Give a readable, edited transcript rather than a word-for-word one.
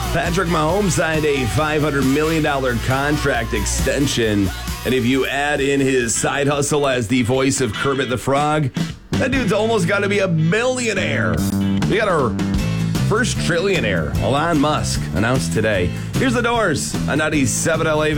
Patrick Mahomes signed a $500 million contract extension. And if you add in his side hustle as the voice of Kermit the Frog, that dude's almost got to be a billionaire. We got our first trillionaire, Elon Musk, announced today. Here's The Doors on 97 LA.